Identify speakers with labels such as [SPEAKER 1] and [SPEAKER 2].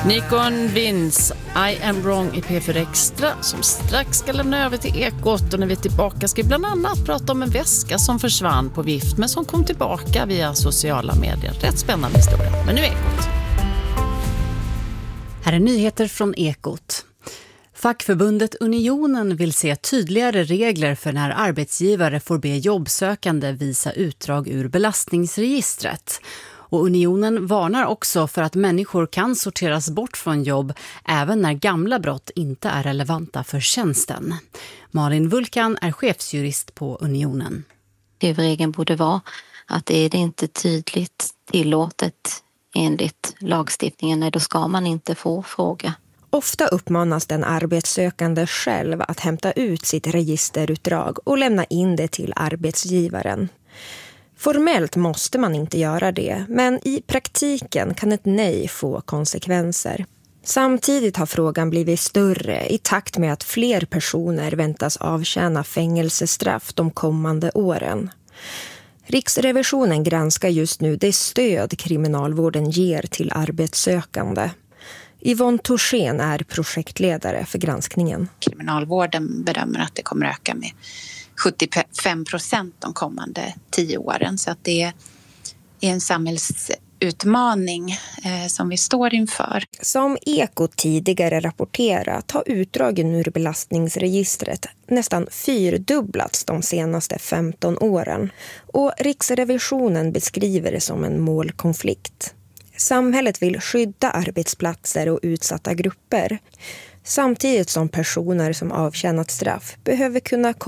[SPEAKER 1] Nikon Vince, I am wrong i P4 Extra som strax ska lämna över till Ekot, och när vi är tillbaka ska vi bland annat prata om en väska som försvann på vift men som kom tillbaka via sociala medier. Rätt spännande historia, men nu är Ekot.
[SPEAKER 2] Här är nyheter från Ekot. Fackförbundet Unionen vill se tydligare regler för när arbetsgivare får be jobbsökande visa utdrag ur belastningsregistret. Och Unionen varnar också för att människor kan sorteras bort från jobb även när gamla brott inte är relevanta för tjänsten. Malin Vulkan är chefsjurist på Unionen.
[SPEAKER 3] Huvudregeln borde vara att är det inte tydligt tillåtet enligt lagstiftningen, då ska man inte få fråga.
[SPEAKER 4] Ofta uppmanas den arbetssökande själv att hämta ut sitt registerutdrag och lämna in det till arbetsgivaren. Formellt måste man inte göra det, men i praktiken kan ett nej få konsekvenser. Samtidigt har frågan blivit större i takt med att fler personer väntas avtjäna fängelsestraff de kommande åren. Riksrevisionen granskar just nu det stöd kriminalvården ger till arbetssökande. Yvonne Torssén är projektledare för granskningen.
[SPEAKER 5] Kriminalvården bedömer att det kommer öka med 75% de kommande 10 åren. Så att det är en samhällsutmaning som vi står inför.
[SPEAKER 4] Som Ekot tidigare rapporterat har utdragen ur belastningsregistret nästan 4-dubblats de senaste 15 åren. Och Riksrevisionen beskriver det som en målkonflikt. Samhället vill skydda arbetsplatser och utsatta grupper, samtidigt som personer som avtjänat straff behöver kunna